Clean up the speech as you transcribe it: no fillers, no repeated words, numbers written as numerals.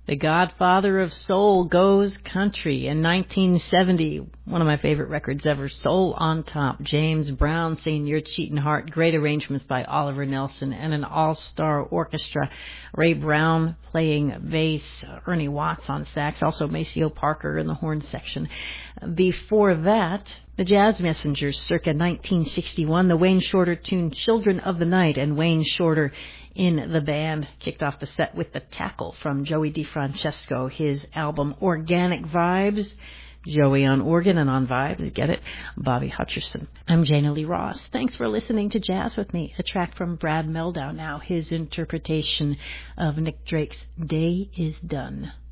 The Godfather of Soul Goes Country in 1970. One of my favorite records ever. Soul on Top. James Brown singing Your Cheatin' Heart. Great arrangements by Oliver Nelson and an all-star orchestra. Ray Brown playing bass. Ernie Watts on sax. Also Maceo Parker in the horn section. Before that, the Jazz Messengers circa 1961. The Wayne Shorter tune Children of the Night, and Wayne Shorter in the band kicked off the set with The Tackle from Joey DeFrancesco, his album Organic Vibes. Joey on organ and on vibes, get it? Bobby Hutcherson. I'm Jana Lee Ross. Thanks for listening to Jazz with Me. A track from Brad Mehldau now, his interpretation of Nick Drake's Day Is Done.